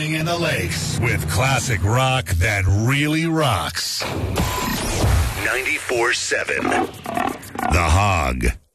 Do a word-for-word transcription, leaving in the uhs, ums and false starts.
Rolling in the Lakes with classic rock that really rocks. ninety-four seven The Hog.